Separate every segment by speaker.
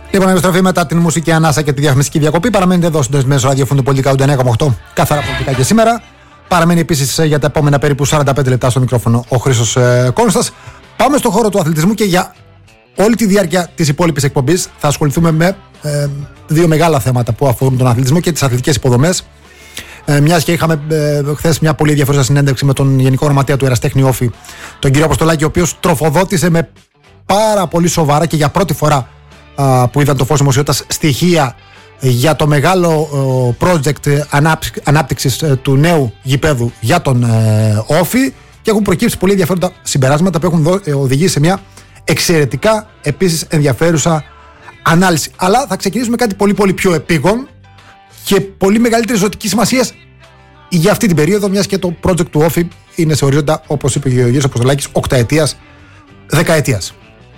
Speaker 1: Λοιπόν, επιστροφή μετά την μουσική ανάσα και τη διαφημιστική διακοπή. Παραμένετε εδώ συντονισμένοι στο ραδιόφωνο του Πολιτικά 89,8. Καθαρά πολιτικά και σήμερα. Παραμένει επίσης για τα επόμενα περίπου 45 λεπτά στο μικρόφωνο ο Χρήστος Κόνστας. Πάμε στον χώρο του αθλητισμού και για όλη τη διάρκεια της υπόλοιπης εκπομπής θα ασχοληθούμε με δύο μεγάλα θέματα που αφορούν τον αθλητισμό και τις αθλητικές υποδομές. Μιας και είχαμε χθες μια πολύ ενδιαφέρουσα συνέντευξη με τον Γενικό Γραμματέα του Εραστέχνη Όφη, τον κύριο Αποστολάκη, ο οποίος τροφοδότησε με πάρα πολύ σοβαρά και για πρώτη φορά που είδαν το φως δημοσιότητας στοιχεία για το μεγάλο project ανάπτυξης του νέου γηπέδου για τον Όφη και έχουν προκύψει πολύ ενδιαφέροντα συμπεράσματα που έχουν οδηγήσει σε μια εξαιρετικά επίσης ενδιαφέρουσα ανάλυση. Αλλά θα ξεκινήσουμε κάτι πολύ πολύ πιο επίγον και πολύ μεγαλύτερη ζωτική σημασία για αυτή την περίοδο, μιας και το project του Όφη είναι σε ορίζοντα, όπως είπε ο Γεωργίος Αποστολάκης, 8ετίας, 10ετίας.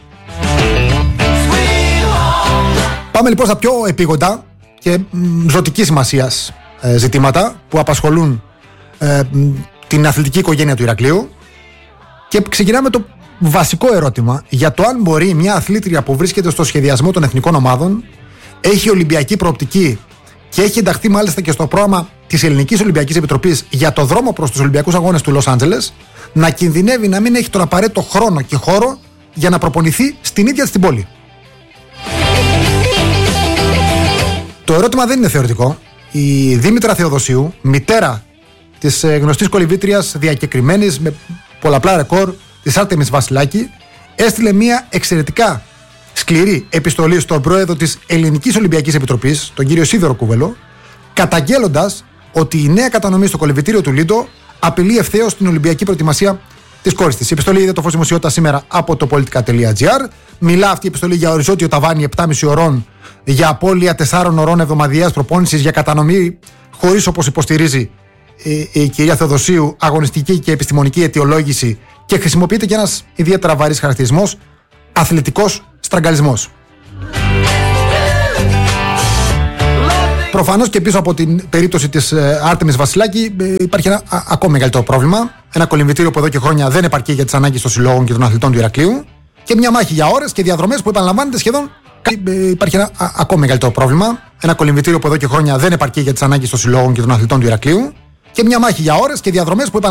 Speaker 1: Πάμε λοιπόν στα πιο επίγοντα και ζωτική σημασίας ζητήματα που απασχολούν την αθλητική οικογένεια του Ηρακλείου και ξεκινάμε το βασικό ερώτημα για το αν μπορεί μια αθλήτρια που βρίσκεται στο σχεδιασμό των εθνικών ομάδων, έχει ολυμπιακή προοπτική και έχει ενταχθεί μάλιστα και στο πρόγραμμα της Ελληνικής Ολυμπιακής Επιτροπής για το δρόμο προς τους Ολυμπιακούς Αγώνες του Λος Άντζελες, να κινδυνεύει να μην έχει τον απαραίτητο χρόνο και χώρο για να προπονηθεί στην ίδια της την πόλη. Το ερώτημα δεν είναι θεωρητικό. Η Δήμητρα Θεοδοσίου, μητέρα της γνωστής κολυμβήτριας διακεκριμένης με πολλαπλά ρεκόρ, της Άρτεμις Βασιλάκη, έστειλε μια εξαιρετικά σκληρή επιστολή στον πρόεδρο της Ελληνικής Ολυμπιακής Επιτροπής, τον κύριο Σίδωρο Κούβελο, καταγγέλλοντας ότι η νέα κατανομή στο κολυμβητήριο του Λίντο απειλεί ευθέως την Ολυμπιακή προετοιμασία της κόρης της. Η επιστολή είδε το φως δημοσιότητας σήμερα από το politica.gr. Μιλά αυτή η επιστολή για οριζόντιο ταβάνι 7,5 ωρών, για απώλεια 4 ωρών εβδομαδιαίας προπόνησης, για κατανομή χωρίς, όπως υποστηρίζει η κυρία Θεοδοσίου, αγωνιστική και επιστημονική αιτιολόγηση και χρησιμοποιείται και ένας ιδιαίτερα βαρύς χαρακτηρισμός, αθλητικός στραγγαλισμός. Προφανώς και πίσω από την περίπτωση της Άρτεμις Βασιλάκη υπάρχει ένα ακόμα μεγαλύτερο πρόβλημα. Ένα κολυμβητήριο που εδώ και χρόνια δεν επαρκεί για τις ανάγκες των συλλόγων και των αθλητών του Ηρακλείου και μια μάχη για ώρες και διαδρομές που επαναλαμβάνεται σχεδόν. Υπάρχει ένα ακόμα μεγαλύτερο πρόβλημα. Ένα κολυμβητήριο που εδώ και χρόνια δεν επαρκεί για τις ανάγκες των συλλόγων και των αθλητών του Ηρακλείου και μια μάχη για ώρες και διαδρομές που